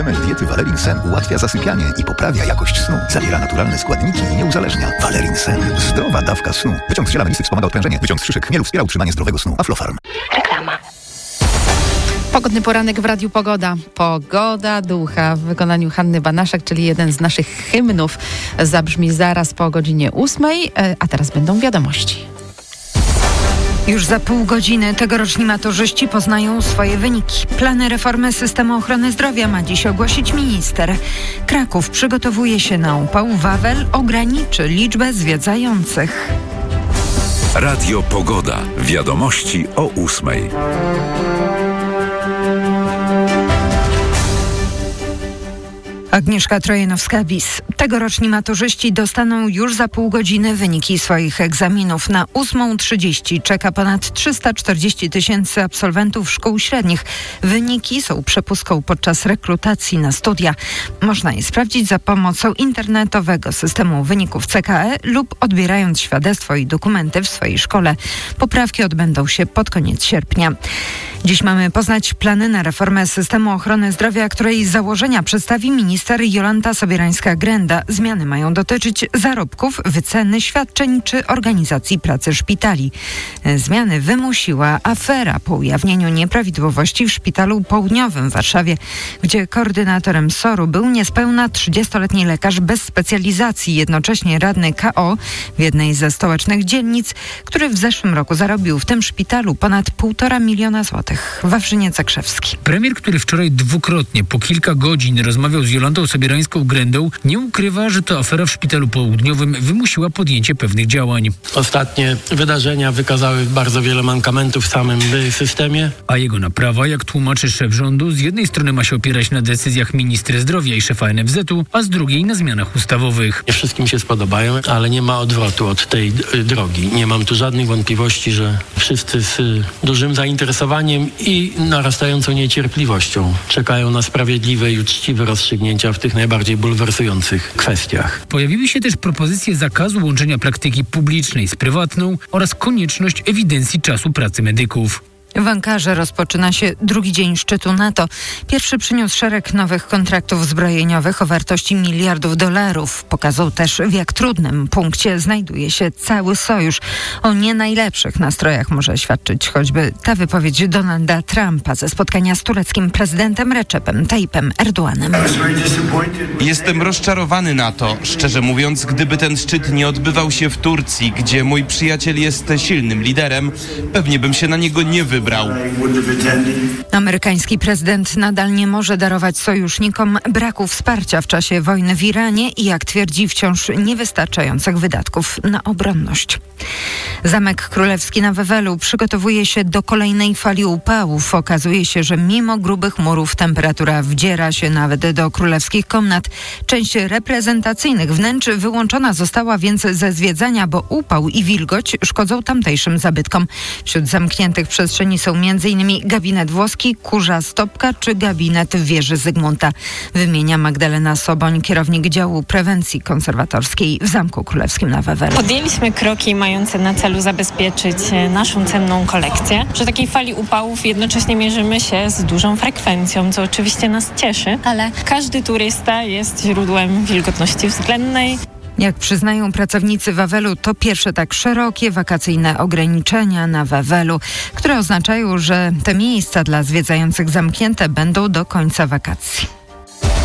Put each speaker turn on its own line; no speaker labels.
Suplement diety Valerin Sen ułatwia zasypianie i poprawia jakość snu. Zawiera naturalne składniki i nie uzależnia. Valerin Sen. Zdrowa dawka snu. Wyciąg z ziela melisy wspomaga odprężenie. Wyciąg z szyszek chmielu wspiera utrzymanie zdrowego snu. Aflofarm.
Reklama.
Pogodny poranek w Radiu Pogoda. Pogoda ducha w wykonaniu Hanny Banaszek, czyli jeden z naszych hymnów, zabrzmi zaraz po godzinie 8, a teraz będą wiadomości.
Już za pół godziny tegoroczni maturzyści poznają swoje wyniki. Plany reformy systemu ochrony zdrowia ma dziś ogłosić minister. Kraków przygotowuje się na upał. Wawel ograniczy liczbę zwiedzających.
Radio Pogoda. Wiadomości o 8.
Agnieszka Trojanowska-Bis. Tegoroczni maturzyści dostaną już za pół godziny wyniki swoich egzaminów. Na 8:30 czeka ponad 340 000 absolwentów szkół średnich. Wyniki są przepustką podczas rekrutacji na studia. Można je sprawdzić za pomocą internetowego systemu wyników CKE lub odbierając świadectwo i dokumenty w swojej szkole. Poprawki odbędą się pod koniec sierpnia. Dziś mamy poznać plany na reformę systemu ochrony zdrowia, której założenia przedstawi minister Jolanta Sobierańska-Grenda. Zmiany mają dotyczyć zarobków, wyceny świadczeń czy organizacji pracy szpitali. Zmiany wymusiła afera po ujawnieniu nieprawidłowości w Szpitalu Południowym w Warszawie, gdzie koordynatorem SOR-u był niespełna 30-letni lekarz bez specjalizacji, jednocześnie radny KO w jednej ze stołecznych dzielnic, który w zeszłym roku zarobił w tym szpitalu ponad 1,5 miliona złotych. Wawrzyniec Zakrzewski.
Premier, który wczoraj dwukrotnie po kilka godzin rozmawiał z Jolantą Sobierańską-Grendą, nie ukrywa, że to afera w Szpitalu Południowym wymusiła podjęcie pewnych działań.
Ostatnie wydarzenia wykazały bardzo wiele mankamentów w samym systemie.
A jego naprawa, jak tłumaczy szef rządu, z jednej strony ma się opierać na decyzjach ministra zdrowia i szefa NFZ-u, a z drugiej na zmianach ustawowych.
Nie wszystkim się spodobają, ale nie ma odwrotu od tej drogi. Nie mam tu żadnych wątpliwości, że wszyscy z dużym zainteresowaniem i narastającą niecierpliwością czekają na sprawiedliwe i uczciwe rozstrzygnięcia w tych najbardziej bulwersujących kwestiach.
Pojawiły się też propozycje zakazu łączenia praktyki publicznej z prywatną oraz konieczność ewidencji czasu pracy medyków.
W Ankarze rozpoczyna się drugi dzień szczytu NATO. Pierwszy przyniósł szereg nowych kontraktów zbrojeniowych o wartości miliardów dolarów. Pokazał też, w jak trudnym punkcie znajduje się cały sojusz. O nie najlepszych nastrojach może świadczyć choćby ta wypowiedź Donalda Trumpa ze spotkania z tureckim prezydentem Recepem Tayyipem Erdoğanem.
Jestem rozczarowany NATO. Szczerze mówiąc, gdyby ten szczyt nie odbywał się w Turcji, gdzie mój przyjaciel jest silnym liderem, pewnie bym się na niego nie wybrał.
Amerykański prezydent nadal nie może darować sojusznikom braku wsparcia w czasie wojny w Iranie i, jak twierdzi, wciąż niewystarczających wydatków na obronność. Zamek Królewski na Wawelu przygotowuje się do kolejnej fali upałów. Okazuje się, że mimo grubych murów temperatura wdziera się nawet do królewskich komnat. Część reprezentacyjnych wnętrz wyłączona została więc ze zwiedzania, bo upał i wilgoć szkodzą tamtejszym zabytkom. Wśród zamkniętych przestrzeni są m.in. gabinet włoski, kurza stopka czy gabinet wieży Zygmunta. Wymienia Magdalena Soboń, kierownik działu prewencji konserwatorskiej w Zamku Królewskim na Wawelu.
Podjęliśmy kroki mające na celu zabezpieczyć naszą cenną kolekcję. Przy takiej fali upałów jednocześnie mierzymy się z dużą frekwencją, co oczywiście nas cieszy, ale każdy turysta jest źródłem wilgotności względnej.
Jak przyznają pracownicy Wawelu, to pierwsze tak szerokie wakacyjne ograniczenia na Wawelu, które oznaczają, że te miejsca dla zwiedzających zamknięte będą do końca wakacji.